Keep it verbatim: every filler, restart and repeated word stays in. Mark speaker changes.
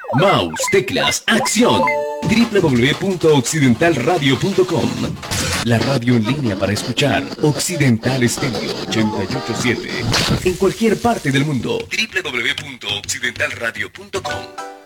Speaker 1: Mouse, teclas, acción. doble u doble u doble u punto occidental radio punto com. La radio en línea para escuchar. Occidental Estéreo ochenta y ocho punto siete. En cualquier parte del mundo. doble u doble u doble u punto occidental radio punto com.